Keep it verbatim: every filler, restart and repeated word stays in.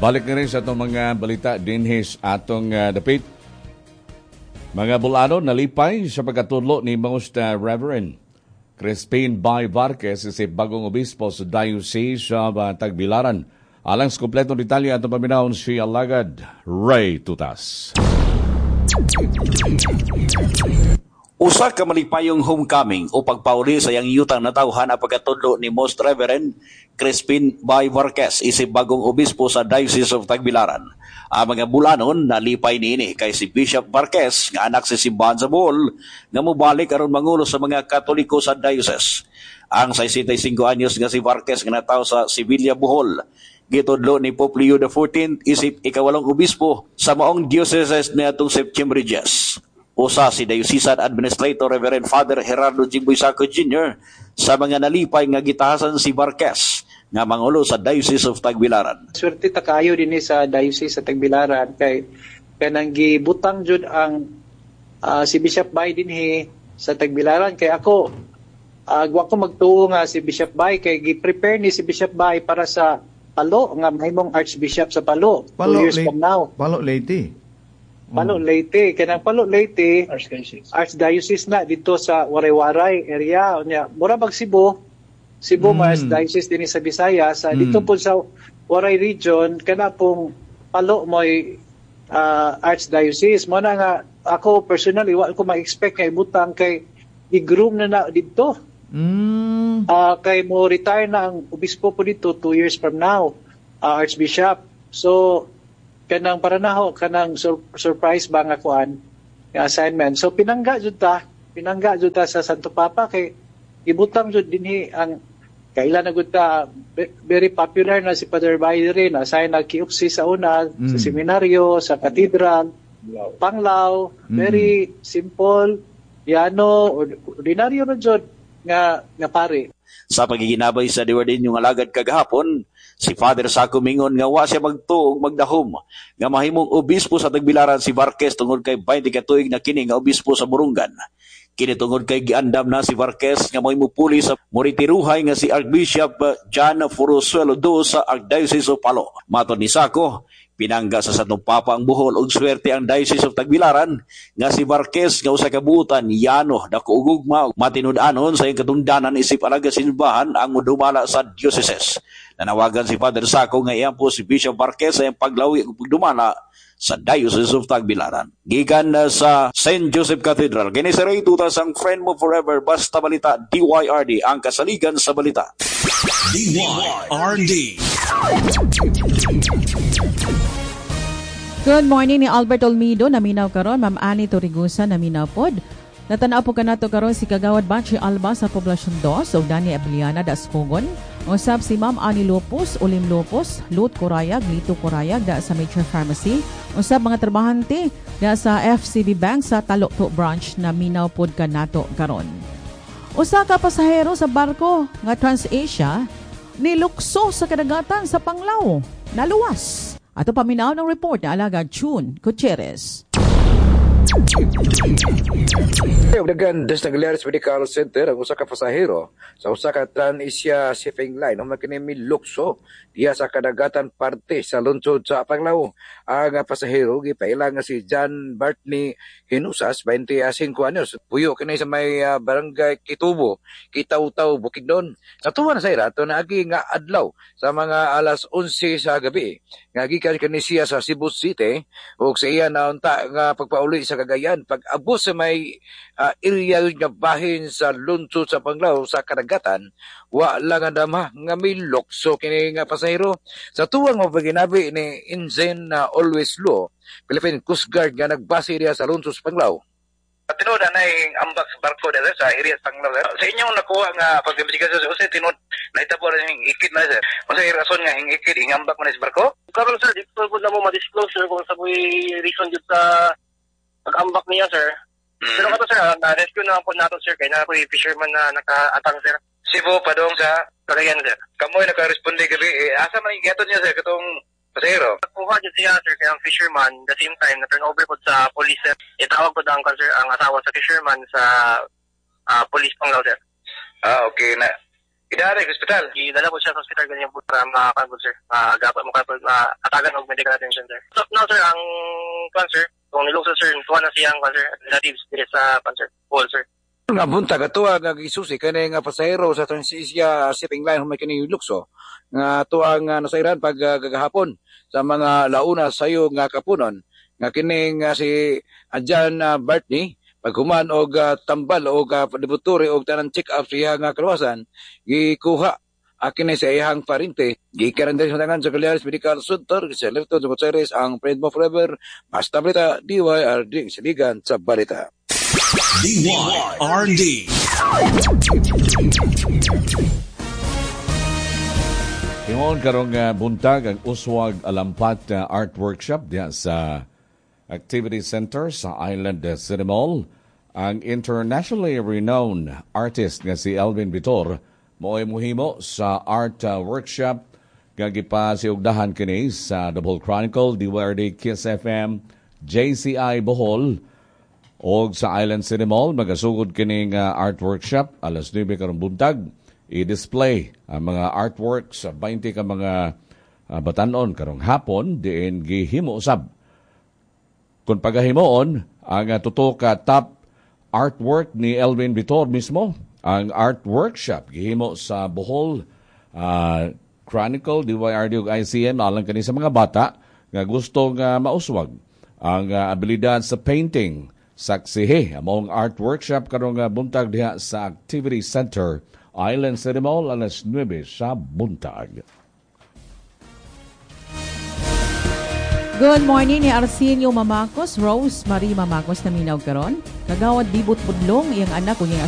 Balik na rin sa itong mga balita dinhis atong uh, dapit. Mga Bulano nalipay sa pagkatudlo ni Mangusta Reverend Crispin Bay Varquez si bagong obispo sa Diocese sa uh, Tagbilaran. Alang sa kompletong detalye atong paminahon si Alagad Ray Tutas. Usa ka malipayong homecoming o pagpauli sa yang yutang natawhan ang pagkatudlo ni Most Reverend Crispin Bay Varquez isip bagong obispo sa Diocese of Tagbilaran. Ang mga Bulanon nalipay niini kay si Bishop Varquez nga anak si simbahan sa Bohol nga mobalik aron mangulo sa mga Katoliko sa diocese. Ang sesenta y cinco anyos nga si Varquez nga natawo sa Sevilla, Bohol, gitudlo ni Pope Leo the fourteenth isip ikawalong obispo sa maong diocese niadtong September Dias. Usa si Diocesan Administrator Reverend Father Gerardo Jimboy Saco Junior sa mga nalipay nga gitahasan si Varquez nga mangulo sa Diocese of Tagbilaran. Swerte ta kaayo dinhi sa Diocese sa Tagbilaran kay kanang gibutang jud ang uh, si Bishop Bay dinhi sa Tagbilaran kay ako uh, wa ko magtuo nga si Bishop Bay kay gi-prepare ni si Bishop Bay para sa Palo nga mahimong Archbishop sa Palo, Palo two years late, from now. Palo Leyte. Palo Leyte, kanang Palo Leyte Archdiocese. Archdiocese na dito sa Waray-Waray area nya. Mura bag Cebu, Cebu mm. Archdiocese dinhi sa Visayas, sa mm. dito po sa Waray region kana pong Palo moy uh, Archdiocese. Mo na nga ako personally wa ko ma-expect kay butang kay i-groom na na dito. Mm. Uh, kay mo retire na ang obispo po dito two years from now, uh, Archbishop. So kanang para naho kanang sur- surprise ba nga kuan nga assignment. So pinangga jud ta, pinangga jud ta sa Santo Papa kay ibutang jud dinhi ang kailan na gud ta very popular na si Father Bayre na assign na kiuksi sa una mm. sa seminaryo, sa katedral, Panglao, mm. very simple, piano, ordinaryo na jud nga nga pare. Sa pagiginabay sa diwardin yung alagad kagahapon, si Father Saco mingon nga wa siya magtuog magdahom nga mahimong obispo sa Tagbilaran si Varquez tungod kay twenty ka tuig na kini nga obispo sa Burungan. Kini tungod kay giandam na si Varquez nga mahimong puli sa moritiruhay nga si Archbishop John Furusuelo two sa Archdiocese of Palo. Matod ni Saco, pinangga sa Santong Papa ang Bohol og swerte ang Diocese of Tagbilaran nga si Varquez nga usa ka buutan yano dako ug ugma matinud-anon sa iyang katungdanan isip alaga simbahan ang dumala sa diocese. Nanawagan si Father Saco nga iyan po si Bishop Varquez sa iyang paglawi ug pagdumala sa Diocese of Tagbilaran. Gikan uh, sa Saint Joseph Cathedral, kini si Ray Tutas ang friend mo forever, basta balita D Y R D, ang kasaligan sa balita. D Y R D. Good morning ni Albert Olmido, naminaw karon, Ma'am Annie Torigusa, naminaw pod. Natanaw po ka nato karon si Kagawad Bachi Alba sa Poblasyon two o Dani Abiliana da Ascogon. Usab si Ma'am Annie Lopos, Ulim Lopos, Lut Corayag, Lito Corayag da sa Major Pharmacy. Usab mga trabahante da sa F C B Bank sa Talokto Branch na minaw pod ka nato karon. Usa ka pasahero sa barko nga TransAsia nilukso sa kadagatan sa Panglao, naluwas. Ato paminaw ng report na Alagad Chun Gutierrez. Dagan des Naglares Medical Center ang usa ka pasahero sa usa ka Trans-Asia shipping line ang makinimi lukso diha sa kadagatan parte sa lungsod sa Panglao. Ang pasahero gipailang nga si John Bartney Hinusas, twenty-five anyos, puyo kini sa may uh, barangay Kitubo, Kitaw-Taw, Bukidnon. Natuwa na sa ira to na agi nga adlaw sa mga alas eleven sa gabi nga gikan kani siya sa Cebu City ug sa iya naunta nga pagpauli sa Cagayan pag-abot sa may uh, area nga bahin sa lungsod sa Panglao sa kadagatan, wa lang nga dama nga may lokso kini nga pasahero. Sa tuwang mapaginabi ni Ensign na uh, Always Law, Philippine Coast Guard nga nagbase diha sa lungsod sa Panglao. Tinod na yung ambak sa barko dito sa area sa Panglao. Sa inyong nakuha nga pag-imbestigasyon sa Use, tinod naitabo na yung ikid na sir. Masay rason nga yung ikid, yung ambak mo na sa barko? Karon sir, dito po na mo ma-disclose sir kung sa may reason dito sa pag-ambak niya sir. Mm-hmm. Pero kato sir, na-rescue na po natin sir, kaya na po yung fisherman na naka-atang sir. Cebu pa doon sa Cagayan sir. Kamoy naka-responde gabi, eh, asa man yung gato niya sir, katong pasahero? Nakuha dyan siya sir, kaya ang fisherman, the same time, na-turn over po sa police sir. Itawag po ang, sir, ang asawa sa fisherman sa uh, police Panglao sir. Ah, okay na. Idari sa hospital. Idala po siya sa hospital ganyan po para makakagod, sir. Magapat mo kapag atagan og medical attention, sir. So, now, sir, ang cancer, kung nilukso, sir, tuwa na siyang cancer, relatives, dire sa cancer, all, sir. Nga bunta katuwa nga gisusi kani nga pasahero sa Transisia shipping line humay kini lukso nga tuwa nga nasairan pag uh, gagahapon sa mga launa sayo nga kapunon nga kini nga si Adjan uh, Bartney paghuman og uh, tambal og uh, laboratory og tanang check up siya nga kaluwasan gikuha akin sa iyang parinte gikaran din sa tangan sa Caleares Medical Center sa Lefton sa Gutierrez ang friend mo forever basta balita D Y R D siligan sa balita. D Y R D. Ingon karong uh, buntag ang Uswag Alampat uh, Art Workshop diya sa Activity Center sa Island uh, City Mall. Ang internationally renowned artist nga si Elvin Vitor mo'y muhimo sa art uh, workshop nga gipasiugdahan kini sa Double Chronicle, D Y R D, Kiss F M, J C I Bohol og sa Island City Mall. Magasugod kining uh, art workshop alas nuebe karong buntag. I-display ang mga artworks sa twenty ka mga uh, batanon karong hapon diin gihimo usab. Kung pagahimoon ang uh, tuto ka top artwork ni Elvin Vitor mismo, ang art workshop gihimo sa Bohol uh, Chronicle, D Y R D ug I C M alang kani sa mga bata nga gusto nga mauswag ang uh, abilidad sa painting. Saksihe among art workshop karong uh, buntag diha sa Activity Center Island City Mall alas nuebe sa buntag. Good morning ni Arsenio Mamacos, Rose Marie Mamacos na minaw karon. Kagawad Bibot Budlong iyang anak unya